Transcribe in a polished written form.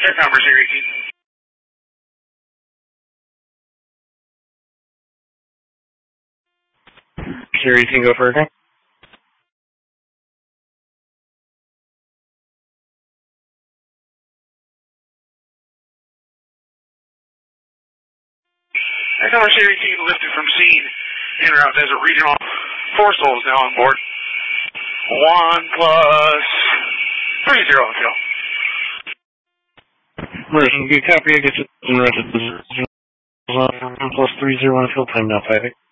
number 018. Sierra 18, go for it. Number 018 lifted from scene en route Desert Regional. 4 souls now on board. 1 plus 30 until. Good copy. I guess it's in route to 1 plus 30 until time now, 5.